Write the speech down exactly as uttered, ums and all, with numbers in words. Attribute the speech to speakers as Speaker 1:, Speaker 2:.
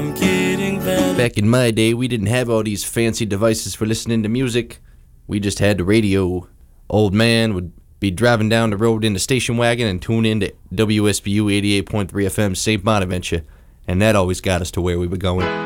Speaker 1: I'm getting better.
Speaker 2: Back in my day, we didn't have all these fancy devices for listening to music. We just had the radio. Old man would be driving down the road in the station wagon and tune in to W S B U eighty-eight point three F M Saint Bonaventure, and that always got us to where we were going.